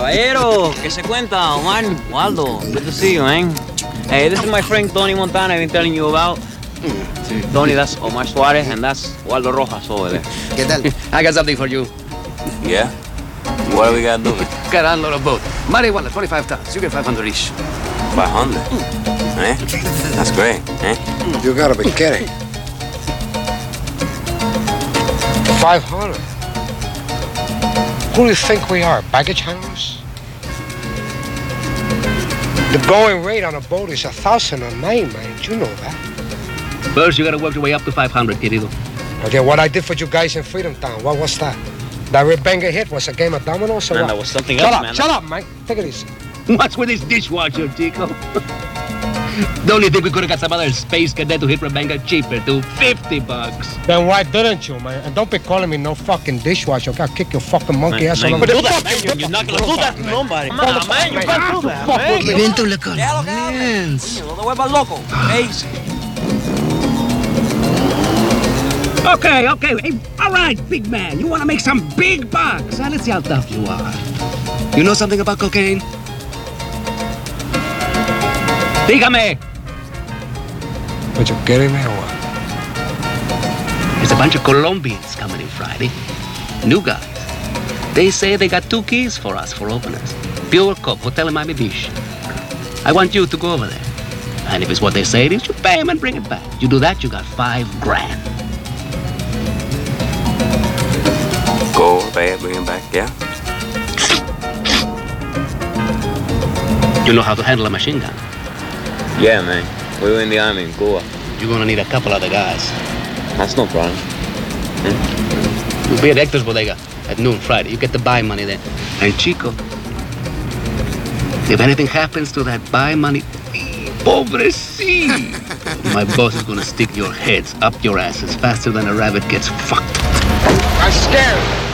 Caballero, ¿qué se cuenta? Omar, Waldo, good to see you, man. Hey, this is my friend Tony Montana I've been telling you about. Tony, that's Omar Suarez, and that's Waldo Rojas over there. ¿Qué tal? I got something for you. Yeah? What do we gotta do? Get on load of boat. Marijuana, 25 tons. You get 500 each. 500? Eh? That's great, eh? You gotta be kidding. 500? Who do you think we are, baggage handlers? The going rate on a boat is 1,000 a night, man. You know that. First, you gotta work your way up to 500, querido. Okay, what I did for you guys in Freedom Town, what was that? That Red Banger hit was a game of dominoes or Man, what? that was something Shut else, up, man. shut up, Mike. Take it easy. What's with this dishwasher, Chico? Don't you think we could have got some other space cadet to hit Rebecca cheaper, to $50? Then why didn't you, man? And don't be calling me no fucking dishwasher. I'll kick your fucking monkey ass Man, all man, over do that, man. You're not gonna do that to nobody. Man, you can't do that, man. Evento le convence. No te vuelvas loco. Easy. Okay. Hey, all right, big man. You want to make some big bucks. Let's see how tough you are. You know something about cocaine? Dígame. But you kidding me or what? There's a bunch of Colombians coming in Friday. New guys. They say they got 2 keys for us for openers. Pure Coke, Hotel Miami Beach. I want you to go over there. And if it's what they say it is, you pay them and bring it back. You do that, you got $5,000. Go, pay it, bring it back, yeah? You know how to handle a machine gun. Yeah, man. We were in the army in Cuba. You're gonna need a couple other guys. That's no problem. You'll be at Hector's Bodega at noon Friday. You get the buy money there. And Chico, if anything happens to that buy money, pobrecito, my boss is gonna stick your heads up your asses faster than a rabbit gets fucked. I'm scared.